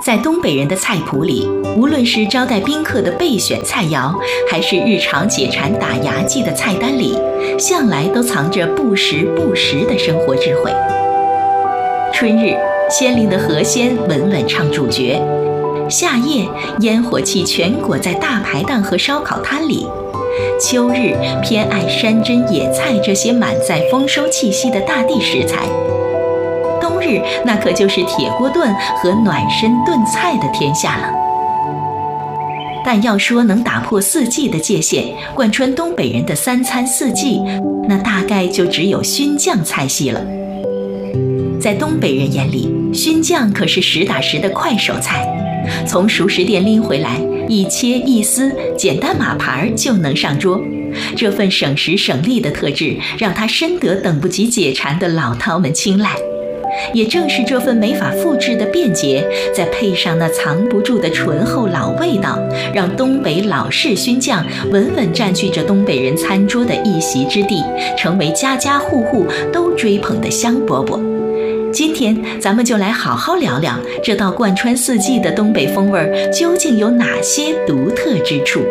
在东北人的菜谱里，无论是招待宾客的备选菜肴，还是日常解馋打牙祭的菜单里，向来都藏着不时不食的生活智慧。春日，鲜灵的河鲜稳稳唱主角；夏夜，烟火气全裹在大排档和烧烤摊里；秋日，偏爱山珍野菜这些满载丰收气息的大地食材；冬日，那可就是铁锅炖和暖身炖菜的天下了。但要说能打破四季的界限，贯穿东北人的三餐四季，那大概就只有熏酱菜系了。在东北人眼里，熏酱可是实打实的快手菜，从熟食店拎回来，一切一撕，简单码盘就能上桌。这份省时省力的特质，让它深得等不及解馋的老饕们青睐。也正是这份没法复制的便捷，再配上那藏不住的醇厚老味道，让东北老式熏酱稳稳占据着东北人餐桌的一席之地，成为家家户户都追捧的香饽饽。今天咱们就来好好聊聊这道贯穿四季的东北风味究竟有哪些独特之处。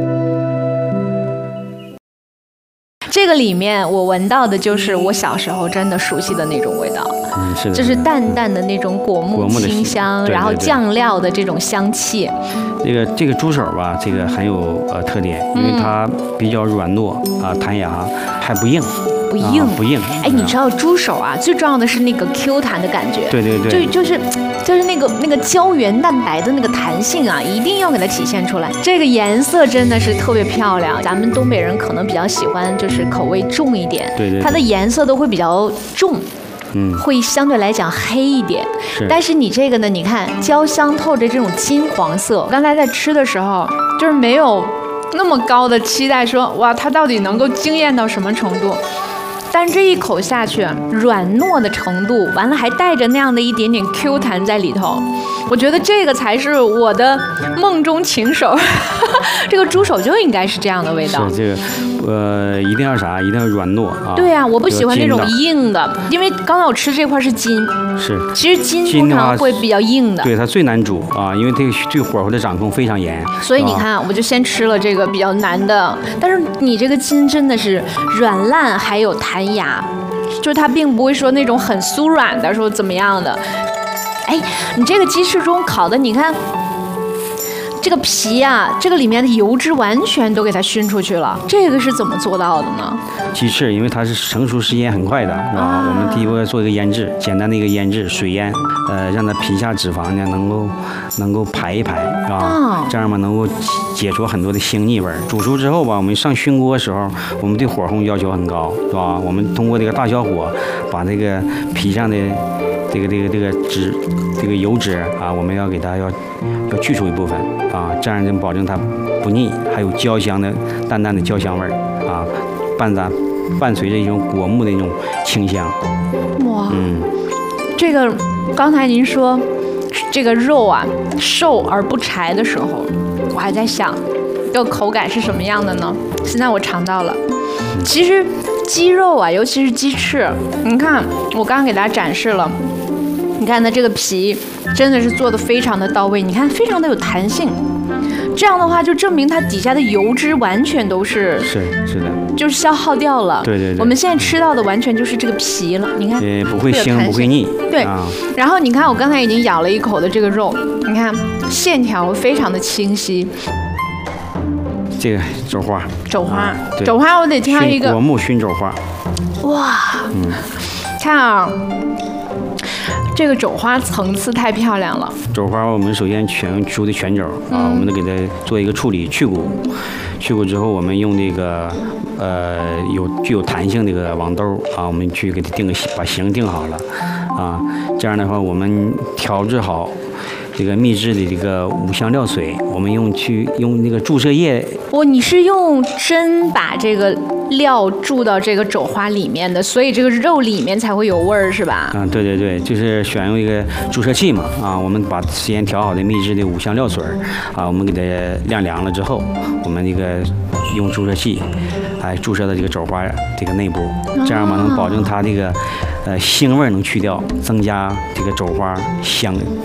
这个里面我闻到的就是我小时候真的熟悉的那种味道， 是的， 就是淡淡的那种果木清香， 对对对， 然后酱料的这种香气。 这个猪手吧，这个很有特点，因为它比较软糯啊，弹牙还不硬。 不硬， 不硬。 哎，你知道猪手啊，最重要的是那个 Q 弹的感觉。 对对对， 就是那个胶原蛋白的那个弹性啊，一定要给它体现出来。这个颜色真的是特别漂亮。咱们东北人可能比较喜欢就是口味重一点， 对对， 它的颜色都会比较重。会相对来讲黑一点，但是你这个呢，你看焦香透着这种金黄色。刚才在吃的时候，就是没有那么高的期待说，哇，它到底能够惊艳到什么程度？但这一口下去，软糯的程度，完了还带着那样的一点点 Q 弹在里头，我觉得这个才是我的梦中情手。这个猪手就应该是这样的味道。 是这个，一定要啥？一定要软糯啊。 对啊，我不喜欢那种硬的，因为刚才我吃这块是筋。 是。 其实筋通常会比较硬的。 对，它最难煮啊，因为这个对火候的掌控非常严。 所以你看，我就先吃了这个比较难的，但是你这个筋真的是软烂，还有弹牙，就是它并不会说那种很酥软的，说怎么样的。哎，你这个鸡翅中烤的，你看。这个皮啊，这个里面的油脂完全都给它熏出去了，这个是怎么做到的呢？ 鸡翅因为它是成熟时间很快的，是吧？我们第一步要做一个腌制，简单的一个腌制，水腌，让它皮下脂肪呢能够排一排，是吧？这样嘛能够解除很多的腥腻味。煮熟之后吧，我们上熏锅的时候，我们对火候要求很高，是吧？我们通过这个大小火，把这个皮上的这个油脂啊，我们要给它要去除一部分啊，这样能保证它不腻，还有焦香的淡淡的焦香味儿啊，伴随着一种果木的那种清香。 哇，这个刚才您说这个肉啊瘦而不柴的时候，我还在想这个口感是什么样的呢？现在我尝到了，其实鸡肉啊，尤其是鸡翅，你看我刚刚给大家展示了。你看它这个皮真的是做的非常的到位，你看非常的有弹性，这样的话就证明它底下的油脂完全都是的， 就是消耗掉了。对，我们现在吃到的完全就是这个皮了，你看， 不会腥不会腻。 对，然后你看我刚才已经咬了一口的这个肉，你看线条非常的清晰。 这个肘花， 肘花我得挑一个果木熏肘花。 哇，看啊。这个肘花层次太漂亮了。 肘花我们首先选出的全肘啊，我们得给它做一个处理，去骨之后，我们用这个具有弹性的这个网兜啊，我们去给它把形定好了啊，这样的话我们调制好这个秘制的这个五香料水，我们用那个注射液。 你是用针把这个料注到这个肘花里面的，所以这个肉里面才会有味儿，是吧？ 对对对，就是选用一个注射器嘛啊，我们把时间调好的秘制的五香料水啊，我们给它晾凉了之后，我们这个用注射器注射到这个肘花这个内部，这样嘛能保证它这个腥味能去掉，增加这个肘花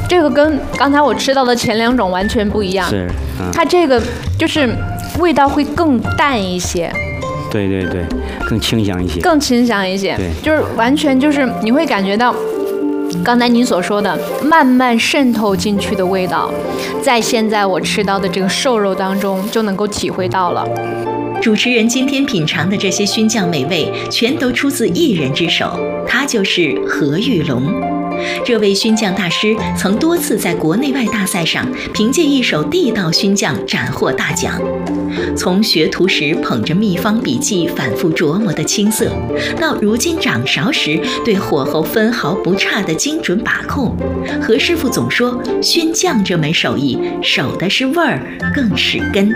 这个跟刚才我吃到的前2种完全不一样。 是， 它这个就是味道会更淡一些。 对对对，更清香一些。 更清香一些。 对， 就是完全就是你会感觉到。刚才您所说的慢慢渗透进去的味道，在现在我吃到的这个瘦肉当中就能够体会到了。 主持人今天品尝的这些熏酱美味，全都出自一人之手，他就是何玉龙。这位熏酱大师曾多次在国内外大赛上凭借一手地道熏酱斩获大奖。从学徒时捧着秘方笔记反复琢磨的青涩，到如今掌勺时对火候分毫不差的精准把控，何师傅总说，熏酱这门手艺，守的是味儿，更是根。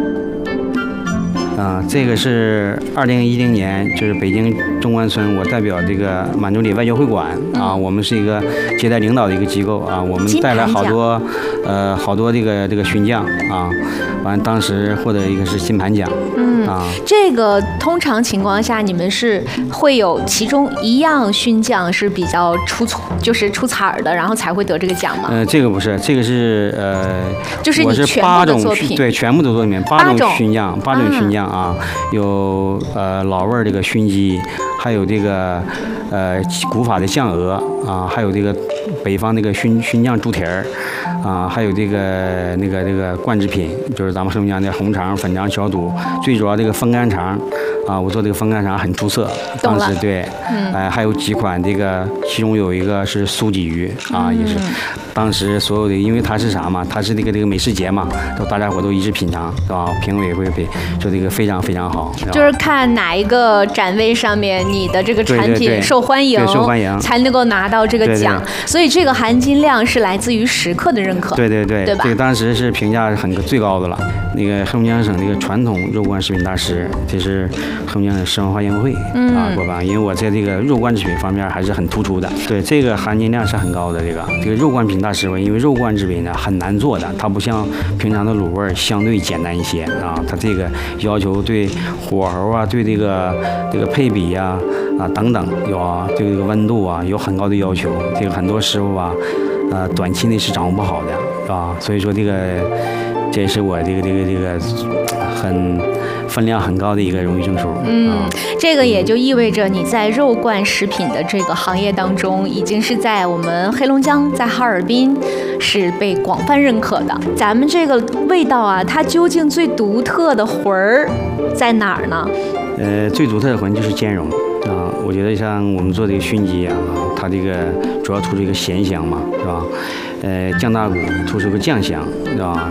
这个是2010年，就是北京中关村，我代表这个满洲里外交会馆我们是一个接待领导的一个机构我们带来好多这个熏酱完当时获得一个是金盘奖。 这个通常情况下你们是会有其中一样熏酱是比较出彩的，然后才会得这个奖吗？ 这个不是，这个是就是你全部的作品， 对，全部的作品8种熏酱，8种熏酱有老味这个熏鸡，还有这个古法的酱鹅还有这个北方那个熏酱猪蹄儿还有这个那个罐制品，就是咱们黑龙江的红肠、粉肠、小肚，最主要这个风干肠我做这个风干肠很出色，当时对，还有几款这个，其中有一个是酥鲫鱼也是当时所有的，因为它是啥嘛，它是这个美食节嘛，大家伙都一致品尝，是吧？评委会说这个非常非常好， 就是看哪一个展位上面你的这个产品受欢迎， 受欢迎才能够拿到这个奖。所以这个含金量是来自于食客的认可。 对对对， 对吧？ 这个当时是评价最高的了。那个黑龙江省这个传统肉罐食品大师，这是黑龙江的市文化宴会过颁，因为我在这个肉罐制品方面还是很突出的。对，这个含金量是很高的。这个肉罐品大师因为肉罐制品呢很难做的，它不像平常的卤味相对简单一些它这个要求对火候对这个配比等等对这个温度有很高的要求。这个很多师傅短期内是掌握不好的所以说这也是我这个很分量很高的一个荣誉证书。 这个也就意味着你在肉罐食品的这个行业当中，已经是在我们黑龙江，在哈尔滨是被广泛认可的。咱们这个味道它究竟最独特的魂儿在哪儿呢？ 最独特的魂就是兼容我觉得像我们做这个熏鸡它这个主要突出一个咸香嘛，是吧？酱大骨突出个酱香，是吧？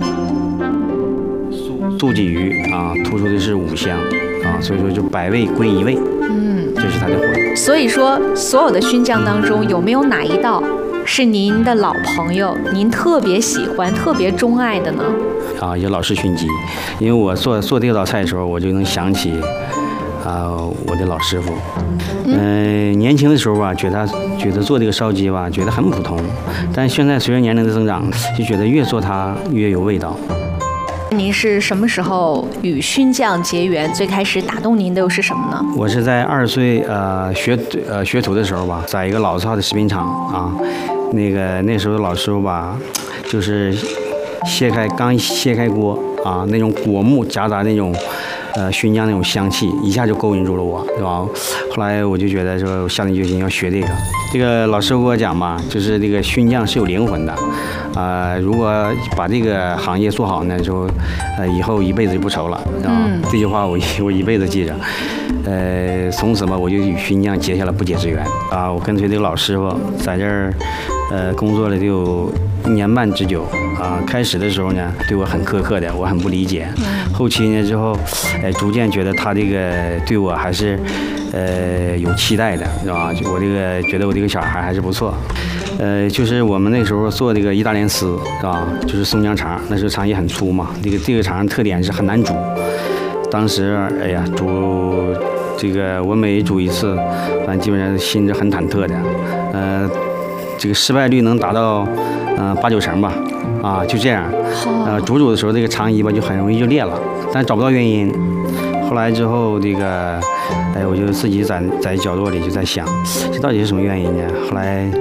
酥鲫鱼突出的是五香所以说就百味归一味，这是它的魂。 所以说，所有的熏酱当中，有没有哪一道是您的老朋友，您特别喜欢、特别钟爱的呢？ 有老式熏鸡，因为我做这道菜的时候，我就能想起我的老师傅。年轻的时候觉得做这个烧鸡觉得很普通，但现在随着年龄的增长，就觉得越做它越有味道。 您是什么时候与熏酱结缘？最开始打动您的又是什么呢？ 我是在20岁学徒的时候在一个老字号的食品厂那时候老师傅就是刚卸开锅那种果木夹杂那种熏酱那种香气，一下就勾引住了我，对吧？后来我就觉得说，下定决心要学这个。这个老师傅给我讲就是这个熏酱是有灵魂的，如果把这个行业做好呢，就以后一辈子就不愁了，这句话我一辈子记着。从此我就与熏酱结下了不解之缘我跟随这个老师傅在这儿工作了得有1年半之久开始的时候呢，对我很苛刻的，我很不理解。后期呢之后，逐渐觉得他这个对我还是有期待的，是吧？我这个觉得我这个小孩还是不错。就是我们那时候做这个意大利丝，是吧？就是松江肠，那时候肠也很粗嘛。这个肠特点是很难煮。当时煮这个我每煮一次，反正基本上心是很忐忑的。这个失败率能达到8、9成吧。就这样。煮的时候这个肠衣就很容易就裂了，但找不到原因。后来之后我就自己在角落里就在想，这到底是什么原因呢？后来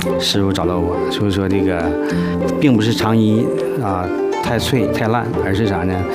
师傅找到我，所以说这个并不是肠衣啊太脆太烂，而是啥呢？